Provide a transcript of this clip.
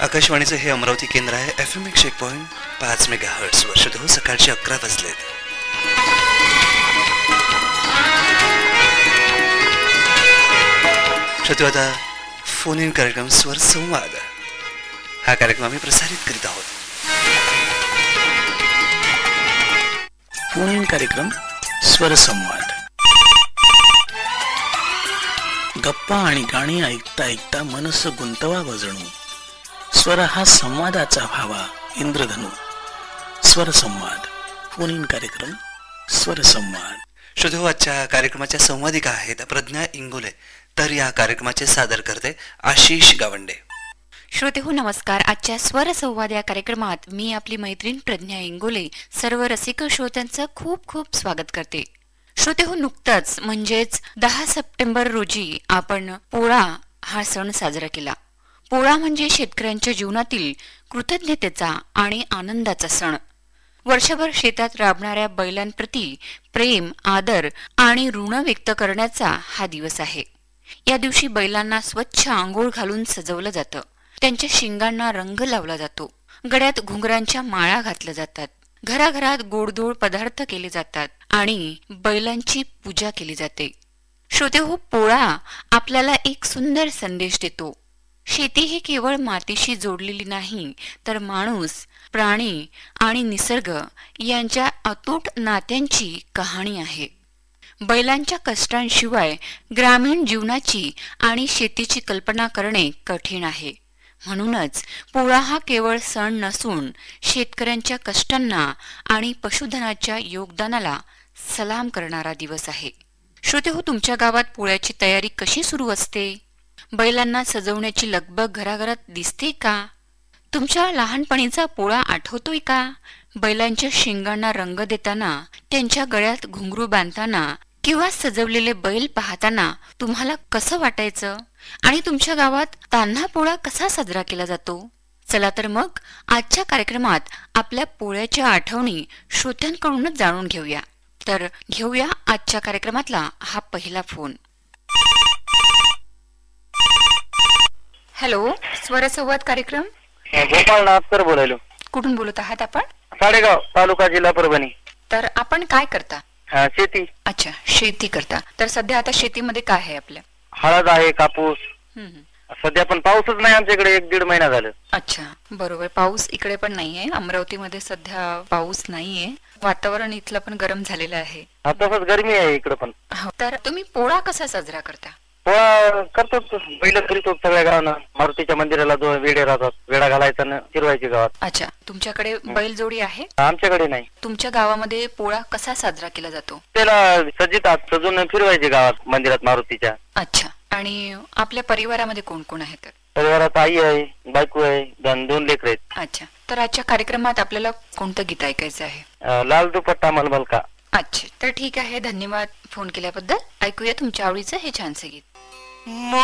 आकाशवाणीचं हे अमरावती केंद्र आहे. FM 101.5 मेगाहर्ट्झ वर श्रोते हो सकाळचे 11 वाजलेत. श्रोते आता फोन इन कार्यक्रम स्वर संवाद हा कार्यक्रम आम्ही प्रसारित करीत आहोत. फोन इन कार्यक्रम स्वर संवाद. गप्पा आणि गाणी ऐकता ऐकता मनस गुंतवावं जणू. स्वर हा संवादाचा भावा इंद्रधनु. स्वर संवाद. फोन इन कार्यक्रम स्वर संवाद. श्रोते हो आजच्या कार्यक्रमाच्या संवादिका आहेत प्रज्ञा इंगोले. तर या कार्यक्रमाचे सादर करते आशिष गावंडे. श्रोते हो नमस्कार. आजच्या स्वर संवाद या कार्यक्रमात मी आपली मैत्रीण प्रज्ञा इंगोले सर्व रसिक श्रोत्यांचं खूप खूप स्वागत करते. श्रोते हो नुकताच म्हणजेच 10 सप्टेंबर रोजी आपण पोळा हा सण साजरा केला. पोळा म्हणजे शेतकऱ्यांच्या जीवनातील कृतज्ञतेचा आणि आनंदाचा सण. वर्षभर शेतात राबणाऱ्या बैलांप्रती प्रेम, आदर आणि ऋण व्यक्त करण्याचा हा दिवस आहे. या दिवशी बैलांना स्वच्छ आंघोळ घालून सजवलं जातं. त्यांच्या शिंगांना रंग लावला जातो. गळ्यात घुंगरांच्या माळा घातल्या जातात. घराघरात गोडधोड पदार्थ केले जातात आणि बैलांची पूजा केली जाते. श्रोते हो पोळा आपल्याला एक सुंदर संदेश देतो. शेती ही केवळ मातीशी जोडलेली नाही तर माणूस, प्राणी आणि निसर्ग यांच्या अतूट नात्यांची कहाणी आहे. बैलांच्या कष्टांशिवाय ग्रामीण जीवनाची आणि शेतीची कल्पना करणे कठीण आहे. म्हणूनच पोळा हा केवळ सण नसून शेतकऱ्यांच्या कष्टांना आणि पशुधनाच्या योगदानाला सलाम करणारा दिवस आहे. श्रोते हो तुमच्या गावात पोळ्याची तयारी कशी सुरू असते? बैलांना सजवण्याची लगबग घराघरात दिसते का? तुमच्या लहानपणीचा पोळा आठवतोय का? बैलांच्या शिंगांना रंग देताना, त्यांच्या गळ्यात घुंगरू बांधताना किंवा सजवलेले बैल पाहताना तुम्हाला कसं वाटायचं? आणि तुमच्या गावात तान्हा पोळा कसा साजरा केला जातो? चला तर मग आजच्या कार्यक्रमात आपल्या पोळ्याच्या आठवणी श्रोत्यांकडूनच जाणून घेऊया. तर घेऊया आजच्या कार्यक्रमातला हा पहिला फोन. हॅलो, स्वरसंवाद कार्यक्रम. गोपालनाथ सर बोलायलो. कुठून बोलत आहात आपण? साडेगाव, तालुका, जिल्हा परभणी. तर आपण काय करता? शेती. अच्छा, शेती करता. तर सध्या आता शेतीमध्ये काय आहे आपल्या? हळद आहे, कापूस. सध्या पण पाऊसच नाही आमच्याकडे, 1-1.5 महिना झालं. अच्छा, बरोबर. पाऊस इकडे पण नाहीये. अमरावतीमध्ये सध्या पाऊस नाहीये. वातावरण इथलं पण गरम झालेलं आहे. तसंच गरमी आहे इकडे पण. तर तुम्ही पोळा कसा साजरा करता? पोळा करतो, बैल करीतो सगळ्या गावांना. मारुतीच्या मंदिराला वेडे राहतात, वेडा घालायचा ना फिरवायचे गावात. अच्छा, तुमच्याकडे बैलजोडी आहे? आमच्याकडे नाही. तुमच्या गावामध्ये पोळा कसा साजरा केला जातो? त्याला सजितात, सजून फिरवायचे गावात मंदिरात मारुतीच्या. अच्छा, आणि आपल्या परिवारामध्ये कोण कोण आहेत? परिवारात आई आहे, बायको आहे, 2 लेकर आहेत. अच्छा, तर आजच्या कार्यक्रमात आपल्याला कोणतं गीत ऐकायचं आहे? लाल दुपट्टा मलमल का. अच्छा, तर ठीक आहे. धन्यवाद फोन केल्याबद्दल. ऐकूया तुमच्या आवडीचं हे छानसे गीत.